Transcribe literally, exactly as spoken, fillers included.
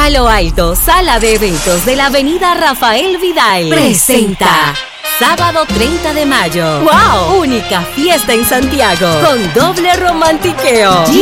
Palo Alto, sala de eventos de la avenida Rafael Vidal, presenta sábado treinta de mayo. ¡Wow! Única fiesta en Santiago con doble romantiqueo.